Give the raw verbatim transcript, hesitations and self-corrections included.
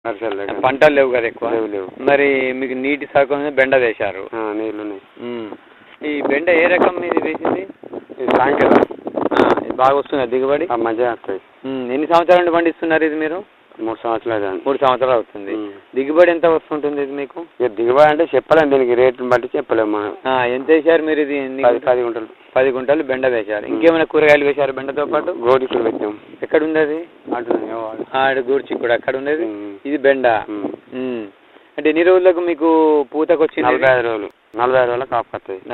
వర్షాలు లేక పంటలు లేవు కదా ఎక్కువ. లేవు లేవు మరి మీకు నీటి శాఖ బెండ వేశారు. ఆ, నీళ్ళు ఉన్నాయి. ఈ బెండ ఏ రకం మీది వేసింది? ఇది సాయంకాలం ఇది బాగా వస్తుంది దిగుబడి. ఆ, మంచిగా వస్తాయి. ఎన్ని సంవత్సరాల నుండి పండిస్తున్నారు ఇది మీరు? మూడు సంవత్సరాలు అండి. మూడు సంవత్సరాలు అవుతుంది. దిగుబడి ఎంత వస్తుంటుంది ఇది మీకు? ఇక దిగుబడి అంటే చెప్పలేము, దీనికి రేట్ని బట్టి చెప్పలేము మనం. ఆ, ఎంత వేశారు మీరు ఇది? పది పది గుంటలు పది గుంటలు బెండ వేశారు. ఇంకేమైనా కూరగాయలు వేశారు బెండతో పాటు? గోడికులు పెట్టాము. ఎక్కడ ఉంది అది? అటు ఆడు గూడ్చిక్కుడు అక్కడ ఉండేది. ఉమ్. ఇది బెండ. ఉమ్. అంటే ఎన్ని రోజులకు మీకు పూతకు వచ్చింది? నలభై ఐదు రోజులు నలభై ఐదు రోజులకు కాపు వస్తుంది.